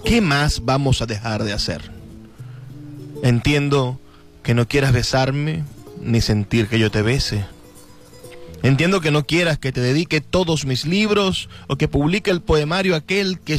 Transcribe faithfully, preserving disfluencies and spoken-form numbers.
¿qué más vamos a dejar de hacer? Entiendo que no quieras besarme ni sentir que yo te bese. Entiendo que no quieras que te dedique todos mis libros o que publique el poemario aquel que